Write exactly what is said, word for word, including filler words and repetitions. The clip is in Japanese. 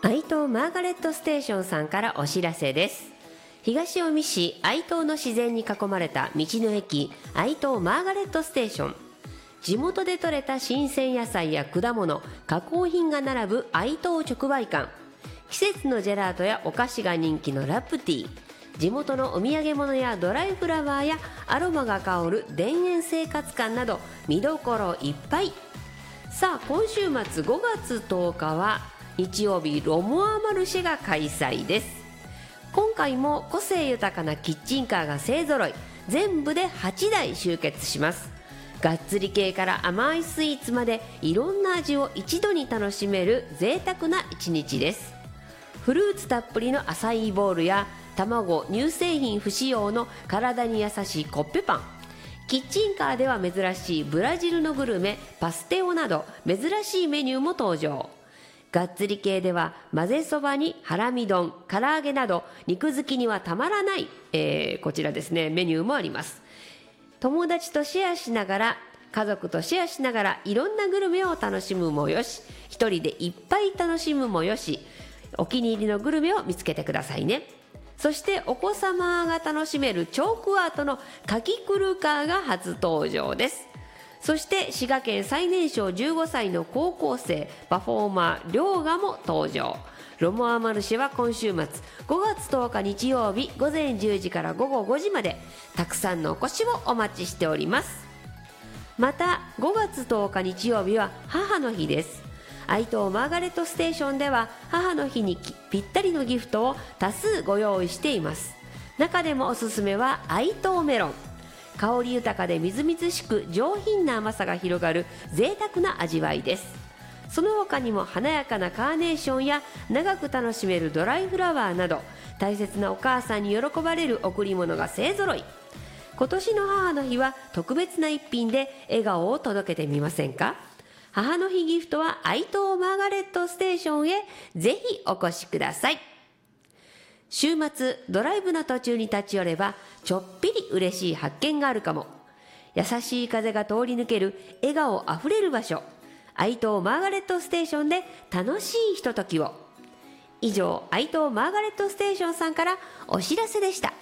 愛東マーガレットステーションさんからお知らせです。東近江市愛東の自然に囲まれた道の駅愛東マーガレットステーション。地元で採れた新鮮野菜や果物、加工品が並ぶ愛東直売館。季節のジェラートやお菓子が人気のラプティ。地元のお土産物やドライフラワーやアロマが香る田園生活館など見どころいっぱい。さあ今週末ごがつとおかは日曜日ロモアマルシェが開催です。今回も個性豊かなキッチンカーが勢ぞろい、全部ではちだい集結します。がっつり系から甘いスイーツまでいろんな味を一度に楽しめる贅沢な一日です。フルーツたっぷりのアサイーボールや卵、乳製品不使用の体に優しいコッペパン、キッチンカーでは珍しいブラジルのグルメパステオなど珍しいメニューも登場。がっつり系では混ぜそばにハラミ丼、唐揚げなど肉好きにはたまらない、えー、こちらですねメニューもあります。友達とシェアしながら、家族とシェアしながらいろんなグルメを楽しむもよし、一人でいっぱい楽しむもよし、お気に入りのグルメを見つけてくださいね。そしてお子様が楽しめるチョークアートのかきくるカーが初登場です。そして滋賀県最年少じゅうごさいの高校生パフォーマー涼河も登場。ロモアマルシェは今週末ごがつとおか日曜日ごぜんじゅうじからごごごじまで、たくさんのお越しをお待ちしております。またごがつとおか日曜日は母の日です。愛東マーガレットステーションでは母の日にぴったりのギフトを多数ご用意しています。中でもおすすめは愛東メロン。香り豊かでみずみずしく上品な甘さが広がる贅沢な味わいです。その他にも華やかなカーネーションや長く楽しめるドライフラワーなど大切なお母さんに喜ばれる贈り物が勢ぞろい。今年の母の日は特別な一品で笑顔を届けてみませんか。母の日ギフトは愛東マーガレットステーションへぜひお越しください。週末ドライブの途中に立ち寄ればちょっぴり嬉しい発見があるかも。優しい風が通り抜ける笑顔あふれる場所、愛東マーガレットステーションで楽しいひとときを。以上、愛東マーガレットステーションさんからお知らせでした。